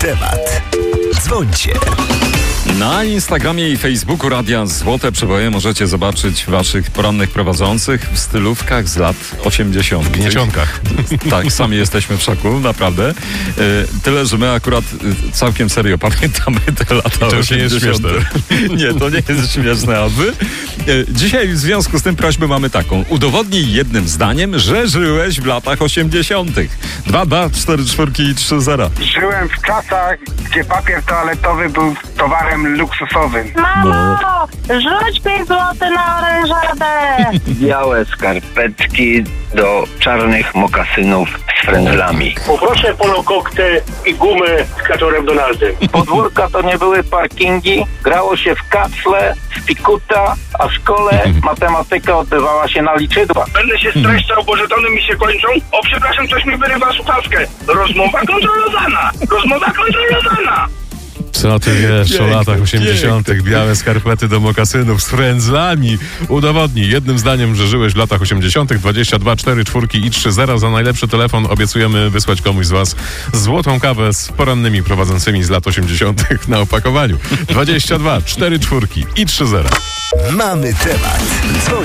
temat. Dzwońcie. Na Instagramie i Facebooku Radia Złote Przeboje możecie zobaczyć waszych porannych prowadzących w stylówkach z lat 80. W gniecionkach. Tak, sami jesteśmy w szoku, naprawdę. Tyle, że my akurat całkiem serio pamiętamy te lata 80. To już nie jest śmieszne. Nie, to nie jest śmieszne, a wy? Dzisiaj w związku z tym prośbę mamy taką. Udowodnij jednym zdaniem, że żyłeś w latach 80. 2, 2, 4, 4 i 3, 0. Żyłem w czasach, gdzie papier toaletowy był towarem luksusowym. Mamo, rzuć 5 zł na orężadę. Białe skarpetki do czarnych mokasynów z frędzlami. Poproszę polokokty i gumę z kaczorem Donaldem. Podwórka to nie były parkingi, grało się w kacle, w pikuta, a w szkole matematyka odbywała się na liczydła. Będę się streszczał, bo żetony mi się kończą. O, przepraszam, coś mi wyrywa słuchawkę. Rozmowa kontrolowana! Rozmowa kontrolowana! Co ty wiesz o Piękne, latach 80. Białe skarpety do mokasynów z frędzlami. Udowodnij jednym zdaniem, że żyłeś w latach 80. 22, 4, 4 i 3, 0. Za najlepszy telefon obiecujemy wysłać komuś z was złotą kawę z porannymi prowadzącymi z lat 80. na opakowaniu. 22, 4, 4 i 3, 0. Mamy temat. Dzwońcie.